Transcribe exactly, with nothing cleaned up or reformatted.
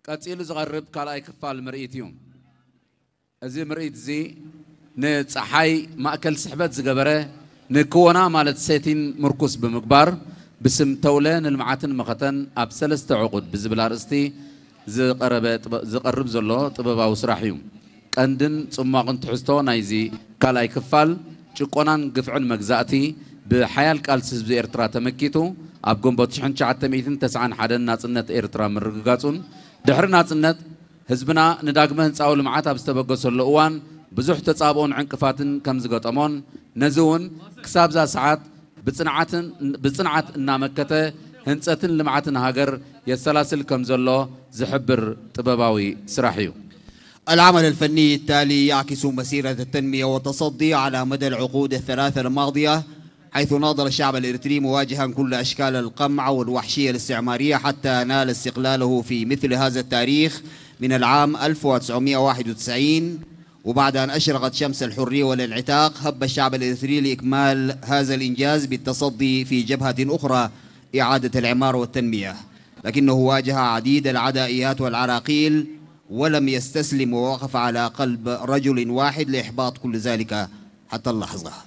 قاتيل زغرب كالاي كفال مرئيتيوم أزي مرئيت زي نتصحي مأكل سحبت زجبره نكونا مالت سيتين مركوس بمقبار بسم تولين المعاتن مختن أبسلس تعقد بزبلار استي زقربت زقرب زلو طببا وسراحيوم عندن ثم قنت حستو نايزي كالاي كفال شقونان قفعن مجزاتي بحيال كالسز بإرترا تمكيتو أبقون بوتشحن شعات تميتين تسعان حدن ناصنت إرترا مرقاتون دحر ناصنت حزبنا نداغمه نصاول معات ابستبغس لوان بزح تصابون عنقفاتن كمزغط امون نزون كسابزا ساعات بصنعاتن بصنعات انامكته هنصتن لمعاتن هاجر يسلاسل كمزلو زحبر طبباوي سراحيو. العمل الفني التالي يعكس مسيرة التنمية والتصدي على مدى العقود الثلاثة الماضية، حيث ناضل الشعب الإريتري مواجها كل أشكال القمع والوحشية الاستعمارية حتى نال استقلاله في مثل هذا التاريخ من العام ألف وتسعمئة وواحد وتسعين. وبعد أن أشرقت شمس الحرية والانعتاق هب الشعب الإريتري لإكمال هذا الإنجاز بالتصدي في جبهة أخرى إعادة العمار والتنمية، لكنه واجه عديد العدائيات والعراقيل ولم يستسلم ووقف على قلب رجل واحد لإحباط كل ذلك حتى اللحظة.